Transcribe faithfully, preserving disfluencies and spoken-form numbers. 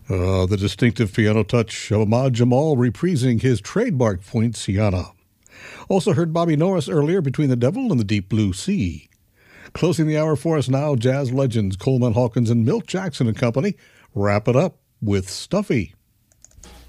Uh, the distinctive piano touch of Ahmad Jamal reprising his trademark Poinciana. Also heard Bobby Norris earlier, Between the Devil and the Deep Blue Sea. Closing the hour for us now, jazz legends Coleman Hawkins and Milt Jackson and Company wrap it up with Stuffy.